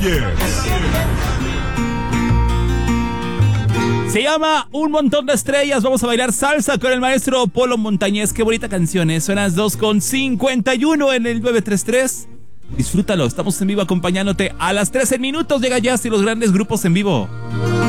Reyes. Se llama Un Montón de Estrellas. Vamos a bailar salsa con el maestro Polo Montañez. Qué bonita canción, ¿eh? Son las 2:51 en el 933. Disfrútalo, estamos en vivo acompañándote a las 13 minutos. Llega Jazz y los grandes grupos en vivo.